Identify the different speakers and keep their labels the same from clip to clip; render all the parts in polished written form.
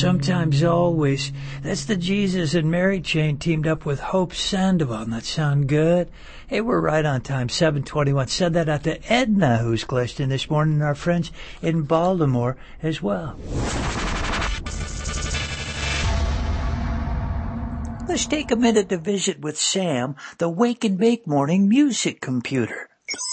Speaker 1: sometimes always. That's the Jesus and Mary chain teamed up with Hope Sandoval. That sound good? Hey, we're right on time, 7:21. Send that out to Edna, who's questioning this morning, and our friends in Baltimore as well. Let's take a minute to visit with Sam, the Wake and Bake Morning Music Computer.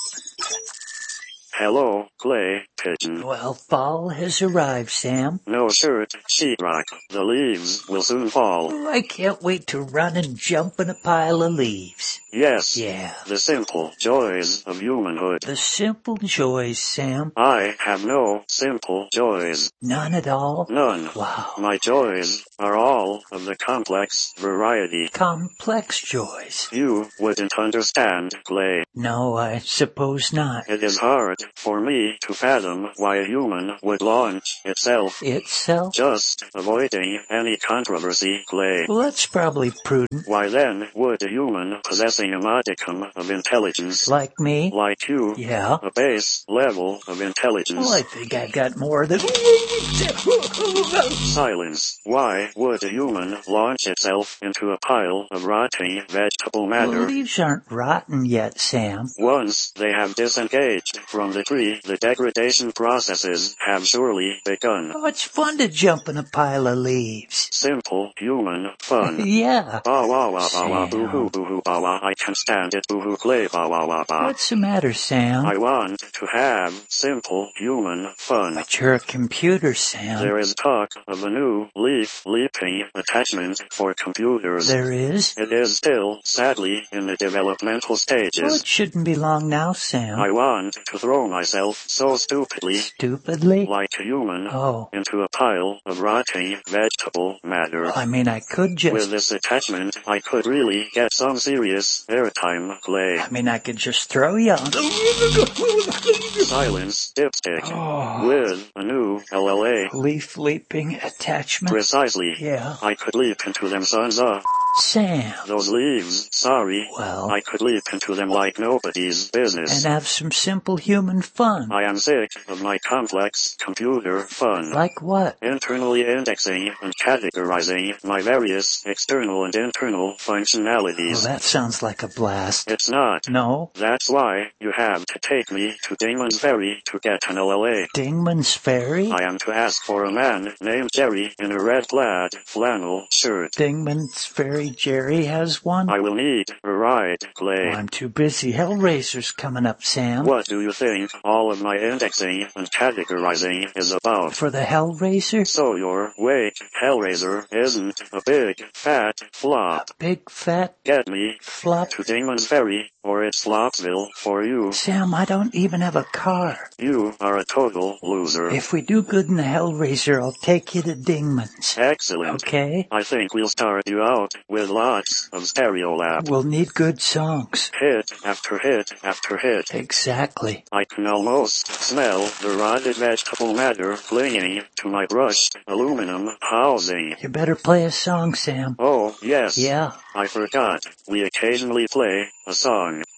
Speaker 2: Hello, Clay Pigeon.
Speaker 1: Well, fall has arrived, Sam.
Speaker 2: No shirt, sheetrock. The leaves will soon fall.
Speaker 1: Oh, I can't wait to run and jump in a pile of leaves.
Speaker 2: Yes.
Speaker 1: Yeah.
Speaker 2: The simple joys of humanhood.
Speaker 1: The simple joys, Sam.
Speaker 2: I have no simple joys.
Speaker 1: None at all?
Speaker 2: None.
Speaker 1: Wow.
Speaker 2: My joys are all of the complex variety.
Speaker 1: Complex joys.
Speaker 2: You wouldn't understand, Clay.
Speaker 1: No, I suppose not.
Speaker 2: It is hard for me to fathom why a human would launch itself.
Speaker 1: Itself?
Speaker 2: Just avoiding any controversy, Clay.
Speaker 1: Well, that's probably prudent.
Speaker 2: Why then would a human possessing a modicum of intelligence,
Speaker 1: like me,
Speaker 2: like you,
Speaker 1: yeah,
Speaker 2: a base level of intelligence?
Speaker 1: Well, I think I got more than...
Speaker 2: Silence. Why would a human launch itself into a pile of rotting vegetable matter?
Speaker 1: The leaves aren't rotten yet, Sam.
Speaker 2: Once they have disengaged from the tree, the degradation processes have surely begun.
Speaker 1: Oh, it's fun to jump in a pile of leaves.
Speaker 2: Simple human fun.
Speaker 1: Yeah.
Speaker 2: Ba wah wah ba wah boo hoo boo hoo ba wah. I can't stand it boo hoo Clay ba wah wah ba.
Speaker 1: What's the matter, Sam?
Speaker 2: I want to have simple human fun.
Speaker 1: But you're a computer, Sam.
Speaker 2: There is talk of a new leaf-leaping attachment for computers.
Speaker 1: There is?
Speaker 2: It is still, sadly, in the developmental stages.
Speaker 1: Well, it shouldn't be long now, Sam.
Speaker 2: I want to throw myself so stupidly, like a human, into a pile of rotting vegetable matter.
Speaker 1: Well, I mean, I could just...
Speaker 2: With this attachment, I could really get some serious airtime, Clay.
Speaker 1: I mean, I could just throw you on...
Speaker 2: Silence, dipstick. With a new LLA.
Speaker 1: Leaf-leaping attachment?
Speaker 2: Precisely.
Speaker 1: Yeah.
Speaker 2: I could leap into them, sons of...
Speaker 1: Sam.
Speaker 2: Those leaves, sorry.
Speaker 1: Well.
Speaker 2: I could leap into them like nobody's business.
Speaker 1: And have some simple human fun.
Speaker 2: I am sick of my complex computer fun.
Speaker 1: Like what?
Speaker 2: Internally indexing and categorizing my various external and internal functionalities.
Speaker 1: Well, that sounds like a blast.
Speaker 2: It's not.
Speaker 1: No?
Speaker 2: That's why you have to take me to Dingman's Ferry to get an LLA.
Speaker 1: Dingman's Ferry?
Speaker 2: I am to ask for a man named Jerry in a red plaid flannel shirt.
Speaker 1: Dingman's Ferry Jerry has one?
Speaker 2: I will need a ride, Clay.
Speaker 1: Oh, I'm too busy. Hellraiser's coming up, Sam.
Speaker 2: What do you think all of my indexing and categorizing is about?
Speaker 1: For the Hellraiser?
Speaker 2: So your Wake Hellraiser isn't a big, fat flop.
Speaker 1: A big, fat...
Speaker 2: Get me
Speaker 1: flop?
Speaker 2: To Dingman's Ferry, or it's Flopsville for you.
Speaker 1: Sam, I don't even have a car.
Speaker 2: You are a total loser.
Speaker 1: If we do good in the Hellraiser, I'll take you to Dingman's.
Speaker 2: Excellent.
Speaker 1: Okay?
Speaker 2: I think we'll start you out with lots of Stereolab.
Speaker 1: We'll need good songs.
Speaker 2: Hit after hit after hit.
Speaker 1: Exactly.
Speaker 2: I can almost smell the rotted vegetable matter clinging to my brushed aluminum housing.
Speaker 1: You better play a song, Sam.
Speaker 2: Oh, yes.
Speaker 1: Yeah.
Speaker 2: I forgot. We occasionally play a song.